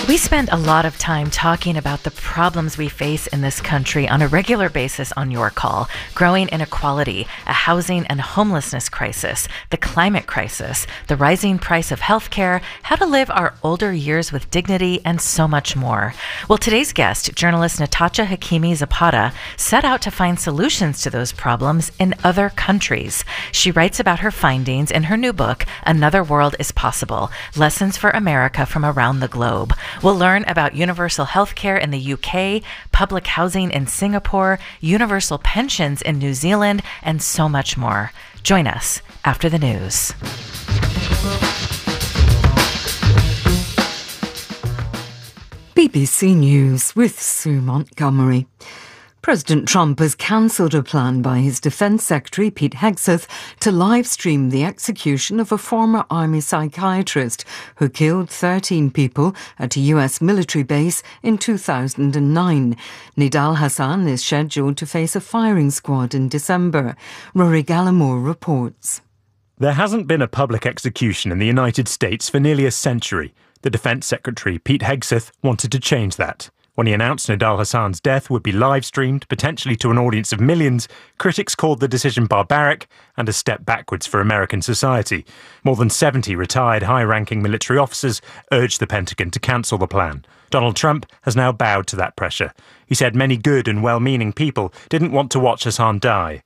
We spend a lot of time talking about the problems we face in this country on a regular basis on Your Call. Growing inequality, a housing and homelessness crisis, the climate crisis, the rising price of healthcare, how to live our older years with dignity, and so much more. Well, today's guest, journalist Natasha Hakimi Zapata, set out to find solutions to those problems in other countries. She writes about her findings in her new book, Another World is Possible: Lessons for America from Around the Globe. We'll learn about universal health care in the UK, public housing in Singapore, universal pensions in New Zealand, and so much more. Join us after the news. BBC News with Sue Montgomery. President Trump has cancelled a plan by his Defence Secretary Pete Hegseth to live-stream the execution of a former Army psychiatrist who killed 13 people at a US military base in 2009. Nidal Hasan is scheduled to face a firing squad in December. Rory Gallimore reports. There hasn't been a public execution in the United States for nearly a century. The Defence Secretary Pete Hegseth wanted to change that. When he announced Nidal Hasan's death would be live-streamed, potentially to an audience of millions, critics called the decision barbaric and a step backwards for American society. More than 70 retired high-ranking military officers urged the Pentagon to cancel the plan. Donald Trump has now bowed to that pressure. He said many good and well-meaning people didn't want to watch Hasan die.